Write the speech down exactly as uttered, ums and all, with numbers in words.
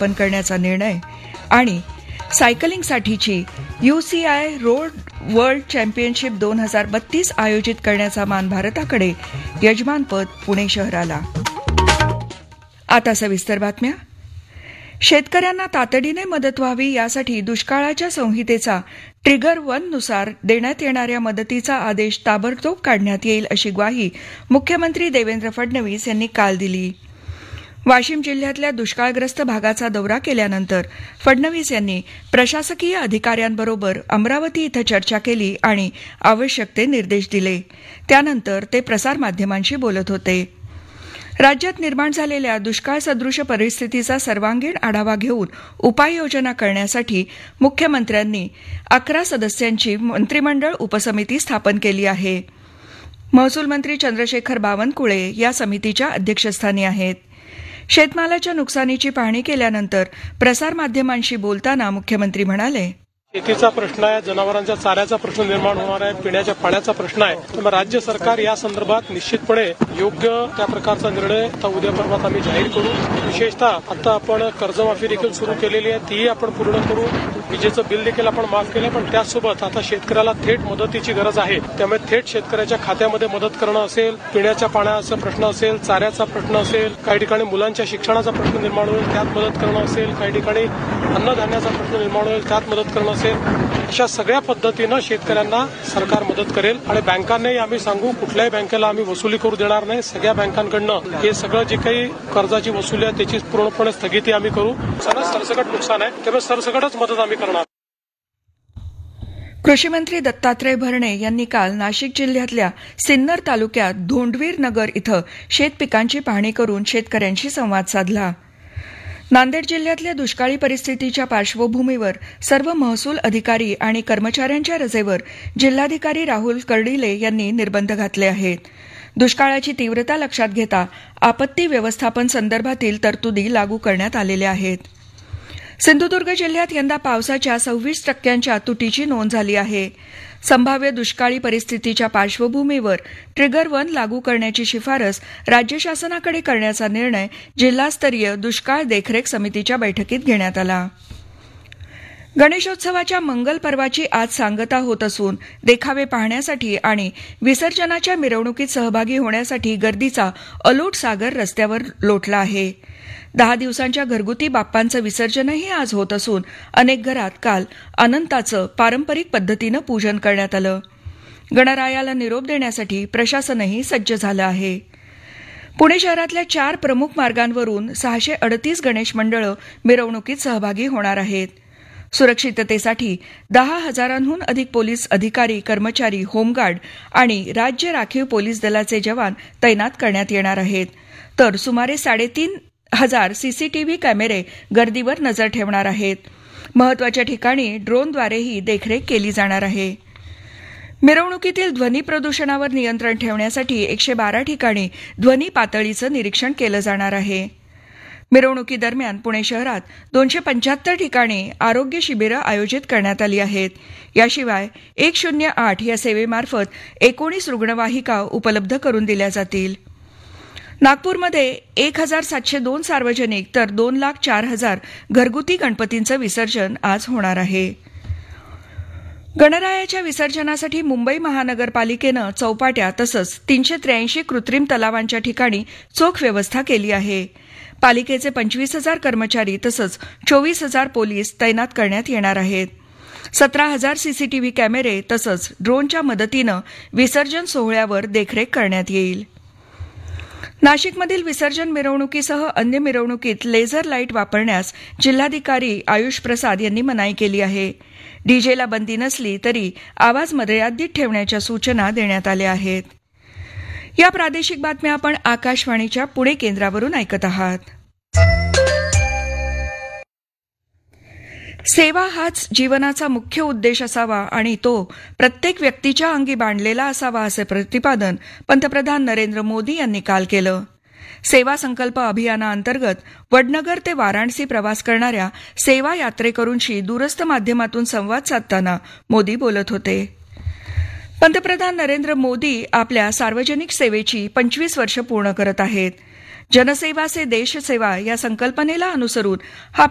स्थापन करण्याचा निर्णय आणि सायकलिंगसाठीची यूसीआय रोड वर्ल्ड चॅम्पियनशिप दोन हजार बत्तीस आयोजित करण्याचा मान भारताकडे, यजमानपद पुणे शहराला. आता सविस्तर बातम्या. शेतकऱ्यांना तातडीने मदत व्हावी यासाठी दुष्काळाच्या संहितेचा ट्रिगर वन नुसार देण्यात येणाऱ्या मदतीचा आदेश ताबडतोब काढण्यात येईल अशी ग्वाही मुख्यमंत्री देवेंद्र फडणवीस यांनी काल दिली. वाशिम जिल्ह्यातल्या दुष्काळग्रस्त भागाचा दौरा केल्यानंतर फडणवीस यांनी प्रशासकीय अधिकाऱ्यांबरोबर अमरावती इथं चर्चा केली आणि आवश्यक ते निर्देश दिले. त्यानंतर ते प्रसारमाध्यमांशी बोलत होते. राज्यात निर्माण झालेल्या दुष्काळ सदृश परिस्थितीचा सर्वांगीण आढावा घेऊन उपाययोजना करण्यासाठी मुख्यमंत्र्यांनी अकरा सदस्यांची मंत्रिमंडळ उपसमिती स्थापन केली आहे. महसूल मंत्री चंद्रशेखर बावनकुळे या समितीच्या अध्यक्षस्थानी आहेत. शेतमालाच्या नुकसानीची पाहणी केल्यानंतर प्रसारमाध्यमांशी बोलताना मुख्यमंत्री म्हणाले, शेतीचा प्रश्न आहे, जनावरांच्या चाऱ्याचा प्रश्न निर्माण होणार आहे, पिण्याच्या पाण्याचा प्रश्न आहे. त्यामुळे राज्य सरकार या संदर्भात निश्चितपणे योग्य त्या प्रकारचा निर्णय आता उद्या परवात आम्ही जाहीर करू. विशेषतः आता आपण कर्जमाफी देखील सुरू केलेली आहे, तीही आपण पूर्ण करू. विजेचं बिल देखील आपण माफ केलं, पण त्याचसोबत आता शेतकऱ्याला थेट मदतीची गरज आहे. त्यामुळे थेट शेतकऱ्याच्या खात्यामध्ये मदत करणं असेल, पिण्याच्या पाण्याचा प्रश्न असेल, चाऱ्याचा प्रश्न असेल, काही ठिकाणी मुलांच्या शिक्षणाचा प्रश्न निर्माण होईल त्यात मदत करणं असेल, काही ठिकाणी अन्नधान्याचा प्रश्न निर्माण होईल त्यात मदत करणं असेल. अशा सगळ्या पद्धतीनं शेतकऱ्यांना सरकार मदत करेल. आणि बँकांनाही आम्ही सांगू, कुठल्याही बँकेला आम्ही वसुली करू देणार नाही. सगळ्या बँकांकडनं हे सगळं जे काही कर्जाची वसुली आहे त्याची पूर्णपणे स्थगिती आम्ही करू. सगळं सरसकट नुकसान आहे, त्यामुळे सरसकटच मदत आम्ही करणार. कृषी मंत्री दत्तात्रय भरणे यांनी काल नाशिक जिल्ह्यातल्या सिन्नर तालुक्यात धोंडवीर नगर इथं शेतपिकांची पाहणी करून शेतकऱ्यांशी संवाद साधला. नांदेड जिल्ह्यातल्या दुष्काळी परिस्थितीच्या पार्श्वभूमीवर सर्व महसूल अधिकारी आणि कर्मचाऱ्यांच्या रजेवर जिल्हाधिकारी राहुल कर्डिले यांनी निर्बंध घातले आहेत. दुष्काळाची तीव्रता लक्षात घेता आपत्ती व्यवस्थापन संदर्भातील तरतुदी लागू करण्यात आलेल्या आहेत. सिंधुदुर्ग जिल्ह्यात यंदा पावसाच्या सव्वीस टक्क्यांच्या तुटीची नोंद झाली आहे. संभाव्य दुष्काळी परिस्थितीच्या पार्श्वभूमीवर ट्रिगर वन लागू करण्याची शिफारस राज्य शासनाकडे करण्याचा निर्णय जिल्हास्तरीय दुष्काळ देखरेख समितीच्या बैठकीत घेण्यात आला. गणेशोत्सवाच्या मंगल पर्वाची आज सांगता होत असून देखावे पाहण्यासाठी आणि विसर्जनाच्या मिरवणुकीत सहभागी होण्यासाठी गर्दीचा अलोट सागर रस्त्यावर लोटला आहे. दहा दिवसांच्या घरगुती बाप्पांचं विसर्जनही आज होत असून अनेक घरात काल अनंताचं पारंपरिक पद्धतीनं पूजन करण्यात आलं. गणरायाला निरोप देण्यासाठी प्रशासनही सज्ज झालं आहे. पुणे शहरातल्या चार प्रमुख मार्गांवरून सहाशे अडतीस गणेश मंडळं मिरवणुकीत सहभागी होणार आहेत. सुरक्षिततेसाठी दहा हजारांहून अधिक पोलीस अधिकारी, कर्मचारी, होमगार्ड आणि राज्य राखीव पोलीस दलाचे जवान तैनात करण्यात येणार आहेत. तर सुमारे साडेतीन हजार सीसीटीव्ही कॅमेरे गर्दीवर नजर ठेवणार आहेत. महत्वाच्या ठिकाणी ड्रोनद्वारेही देखरेख केली जाणार आहे. मिरवणुकीतील ध्वनी प्रदूषणावर नियंत्रण ठेवण्यासाठी एकशे बारा ठिकाणी ध्वनी पातळीचं निरीक्षण केलं जाणार आहे. मिरवणुकीदरम्यान पुणे शहरात दोनशे पंच्याहत्तर ठिकाणी आरोग्य शिबिरं आयोजित करण्यात आली आहेत. याशिवाय एक शून्य आठ या सेवेमार्फत एकोणीस रुग्णवाहिका उपलब्ध करून दिल्या जातील. नागपूरमध्ये एक हजार सातशे दोन सार्वजनिक तर दोन लाख चार हजार घरगुती गणपतींचं विसर्जन आज होणार आहे. गणरायाच्या विसर्जनासाठी मुंबई महानगरपालिकेनं चौपाट्या तसंच तीनशे त्र्याऐंशी कृत्रिम तलावांच्या ठिकाणी चोख व्यवस्था केली आहे. पालिकेचे पंचवीस हजार कर्मचारी तसंच चोवीस हजार पोलीस तैनात करण्यात येणार आहेत. सतरा हजार सीसीटीव्ही कॅमेरे तसंच ड्रोनच्या मदतीनं विसर्जन सोहळ्यावर देखरेख करण्यात येईल. नाशिकमधील विसर्जन मिरवणुकीसह अन्य मिरवणुकीत लेझर लाईट वापरण्यास जिल्हाधिकारी आयुष प्रसाद यांनी मनाई केली आहे. डीजेला बंदी नसली तरी आवाज मर्यादित ठेवण्याच्या सूचना देण्यात आल्या आहेत. या प्रादेशिक बातम्या आपण आकाशवाणीच्या पुणे केंद्रावरून ऐकत आहात. सेवा हाच जीवनाचा मुख्य उद्देश असावा आणि तो प्रत्येक व्यक्तीच्या अंगी बांधलेला असावा असे प्रतिपादन पंतप्रधान नरेंद्र मोदी यांनी काल केलं. सेवा संकल्प अभियानाअंतर्गत वडनगर ते वाराणसी प्रवास करणाऱ्या सेवा यात्रेकरूंशी दूरस्थ माध्यमातून संवाद साधताना मोदी बोलत होते. पंतप्रधान नरेंद्र मोदी आपल्या सार्वजनिक सेवेची पंचवीस वर्ष पूर्ण करत आहेत. जनसेवा से देश सेवा या संकल्पनेला अनुसरून हा